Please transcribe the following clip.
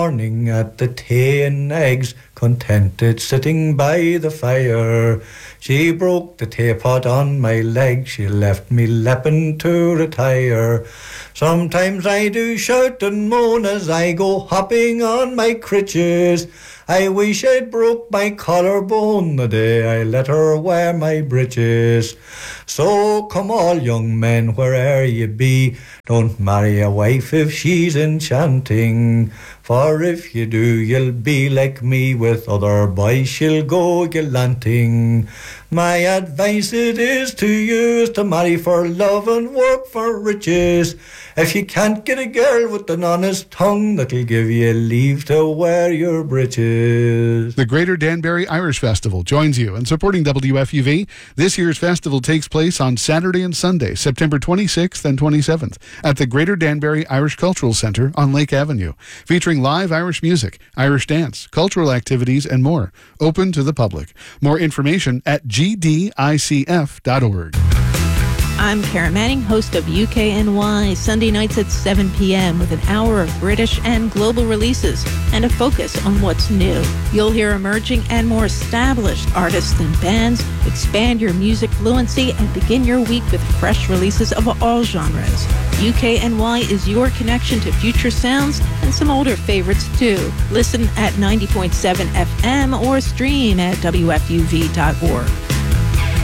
morning at the tea and eggs, contented sitting by the fire. She broke the teapot on my leg, she left me lapping to retire. Sometimes I do shout and moan as I go hopping on my crutches. I wish I'd broke my collarbone the day I let her wear my breeches. So come all young men, where'er ye be, don't marry a wife if she's enchanting. For if you do, you'll be like me, with other boys she'll go gallanting. My advice it is to you, is to marry for love and work for riches. If you can't get a girl with an honest tongue, that'll give you leave to wear your breeches. The Greater Danbury Irish Festival joins you in supporting WFUV. This year's festival takes place on Saturday and Sunday, September 26th and 27th, at the Greater Danbury Irish Cultural Centre on Lake Avenue, featuring live Irish music, Irish dance, cultural activities, and more. Open to the public. More information at gdicf.org. I'm Karen Manning, host of UKNY, Sunday nights at 7 p.m. with an hour of British and global releases and a focus on what's new. You'll hear emerging and more established artists and bands, expand your music fluency, and begin your week with fresh releases of all genres. UKNY is your connection to future sounds and some older favorites too. Listen at 90.7 FM or stream at WFUV.org.